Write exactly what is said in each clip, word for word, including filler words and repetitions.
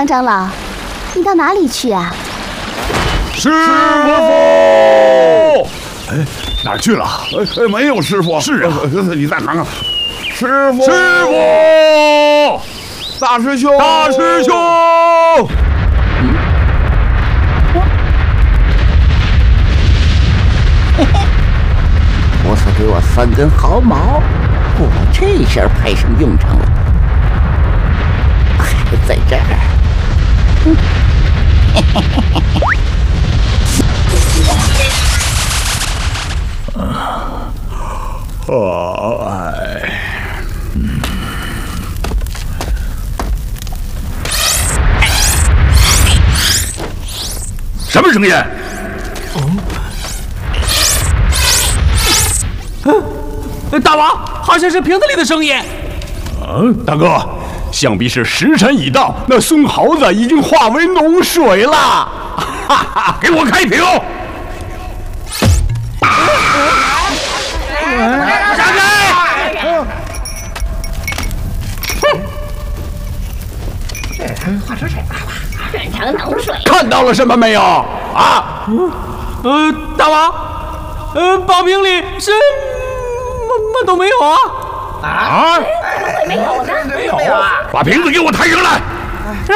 唐长老，你到哪里去啊？ 师傅， 哎，哪儿去了？ 哎哎，没有师傅。 是啊， 你再看看，师傅， 师傅， 大师兄， 大师兄。 嗯，菩萨给我三根毫毛，我这下派上用场了。还在这儿。嗯啊，哎，嗯，什么声音？ 嗯，大王，好像是瓶子里的声音。 嗯，大哥，想必是时辰已到，那孙猴子已经化为脓水了。哈哈，给我开瓶！ 闪开！ 化成水吧，变成脓水。 看到了什么没有？啊？ 呃，大王，呃，宝瓶里什么么都没有啊！ 啊？ 怎么会没有呢？ 没有啊！ 把瓶子给我抬上来。 是。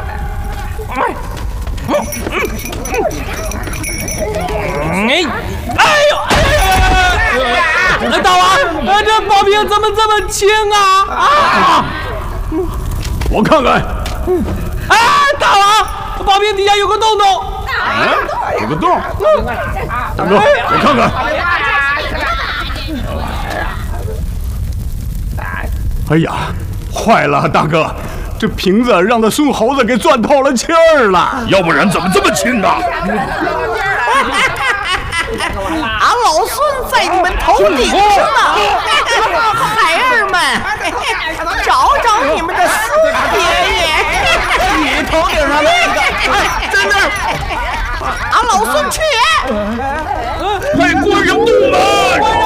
哎，哎呦，哎呀！大王，呃，这宝瓶怎么这么轻啊？啊！ 我看看。 啊，大王，宝瓶底下有个洞洞。 啊，有个洞。大哥，我看看。哎呀，坏了，大哥，这瓶子让那孙猴子给钻透了气儿了，要不然怎么这么轻啊？ 俺老孙在你们头顶上呢，孩儿们，找找你们的孙爷爷。 你头顶上那个， 哎，真的，俺老孙去也！ 快关上洞门！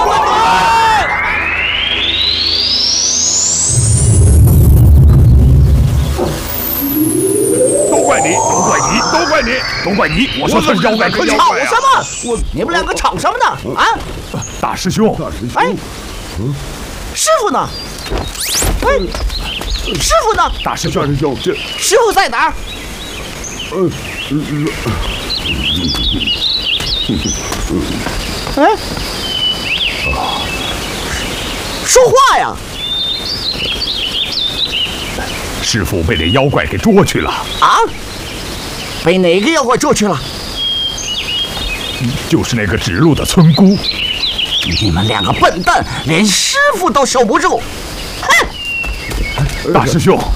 都怪你，都怪你，都怪你，都怪你！我说他是妖怪，可吵什么？我你们两个吵什么呢？啊！ 大师兄， 大师兄， 哎，师傅呢？哎，师傅呢？ 大师兄，大师兄，这师傅在哪儿？ 呃， 哎，说话呀！ 师傅被那妖怪给捉去了啊！被哪个妖怪捉去了？ 就是那个指路的村姑。 你们两个笨蛋，连师傅都守不住！哼！ 大师兄，